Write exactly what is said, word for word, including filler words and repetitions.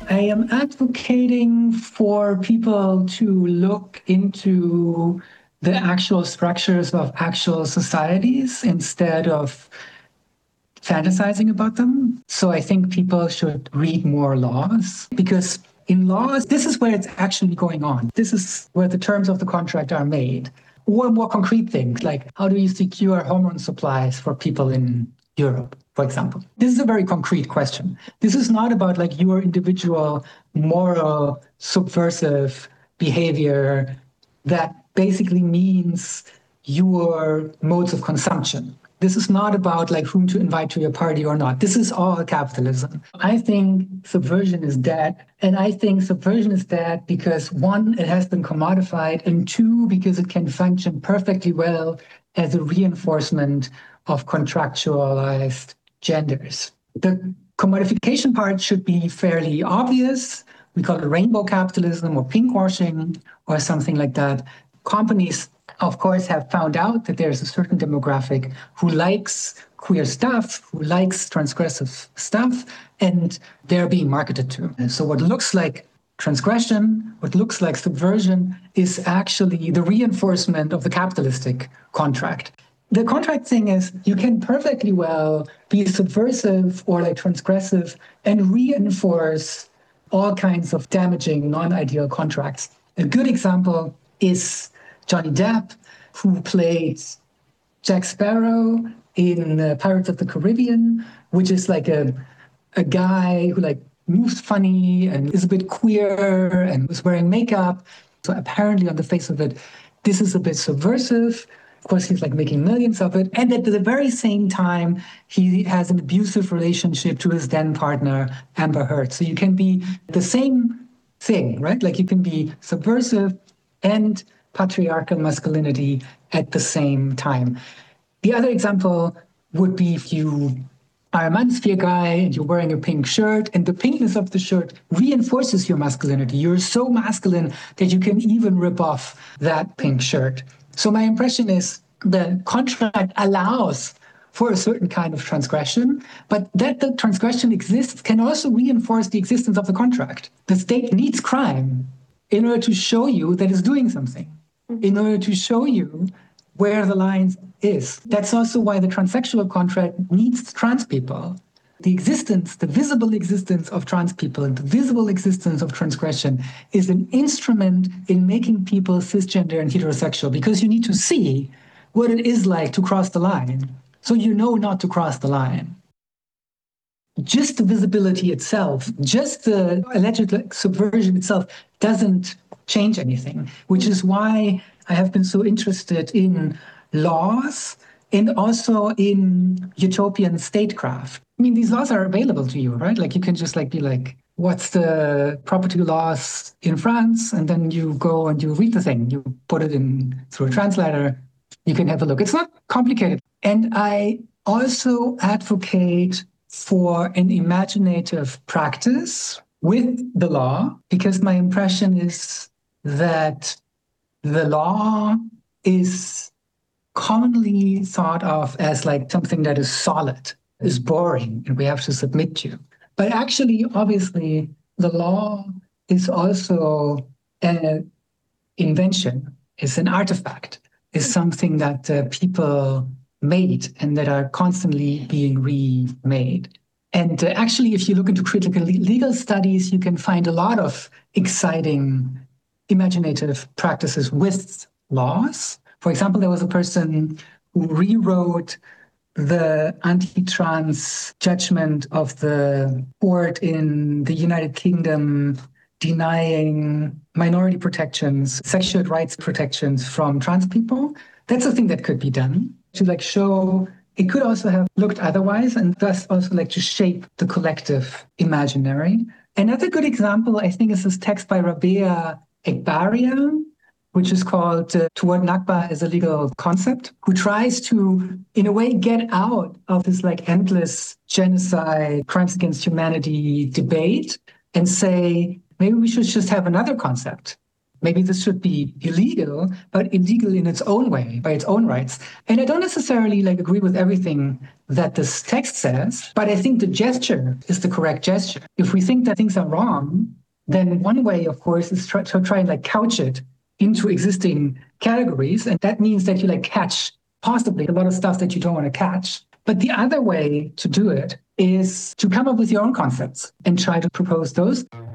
I am advocating for people to look into the actual structures of actual societies instead of fantasizing about them. So I think people should read more laws because in laws, this is where it's actually going on. This is where the terms of the contract are made. Or more concrete things like how do you secure hormone supplies for people in Europe, for example? This is a very concrete question. This is not about like your individual moral subversive behavior that basically means your modes of consumption. This is not about like whom to invite to your party or not. This is all capitalism. I think subversion is dead. And I think subversion is dead because one, it has been commodified, and two, because it can function perfectly well as a reinforcement of contractualized genders. The commodification part should be fairly obvious. We call it rainbow capitalism or pinkwashing or something like that. Companies, of course, have found out that there's a certain demographic who likes queer stuff, who likes transgressive stuff, and they're being marketed to. And so what looks like transgression, what looks like subversion, is actually the reinforcement of the capitalistic contract. The contract thing is you can perfectly well be subversive or like transgressive and reinforce all kinds of damaging, non-ideal contracts. A good example is Johnny Depp, who played Jack Sparrow in uh, Pirates of the Caribbean, which is like a a guy who like moves funny and is a bit queer and is wearing makeup. So apparently on the face of it, this is a bit subversive. Of course, he's like making millions of it. And at the very same time, he has an abusive relationship to his then partner, Amber Heard. So you can be the same thing, right? Like you can be subversive and patriarchal masculinity at the same time. The other example would be if you are a Manosphere guy and you're wearing a pink shirt and the pinkness of the shirt reinforces your masculinity. You're so masculine that you can even rip off that pink shirt. So my impression is the contract allows for a certain kind of transgression, but that the transgression exists can also reinforce the existence of the contract. The state needs crime in order to show you that it's doing something, in order to show you where the line is. That's also why the transsexual contract needs trans people. The existence, the visible existence of trans people and the visible existence of transgression is an instrument in making people cisgender and heterosexual because you need to see what it is like to cross the line. So you know not to cross the line. Just the visibility itself, just the alleged subversion itself doesn't change anything, which is why I have been so interested in laws and also in utopian statecraft. I mean, these laws are available to you, right? Like you can just like be like, what's the property laws in France? And then you go and you read the thing. You put it in through a translator. You can have a look. It's not complicated. And I also advocate for an imaginative practice with the law, because my impression is that the law is commonly thought of as like something that is solid, is boring, and we have to submit to. But actually, obviously, the law is also an invention, is an artifact, is something that uh, people made and that are constantly being remade. And uh, actually, if you look into critical legal studies, you can find a lot of exciting imaginative practices with laws. For example, there was a person who rewrote the anti-trans judgment of the court in the United Kingdom denying minority protections, sexual rights protections from trans people. That's a thing that could be done to like show it could also have looked otherwise and thus also like to shape the collective imaginary. Another good example, I think, is this text by Rabea Egbarian, which is called uh, Toward Nakba as a Legal Concept, who tries to, in a way, get out of this like endless genocide, crimes against humanity debate and say, maybe we should just have another concept. maybe this should be illegal, but illegal in its own way, by its own rights. And I don't necessarily like agree with everything that this text says, but I think the gesture is the correct gesture. If we think that things are wrong, then one way, of course, is try, to try and like couch it into existing categories. And that means that you like catch possibly a lot of stuff that you don't want to catch. But the other way to do it is to come up with your own concepts and try to propose those.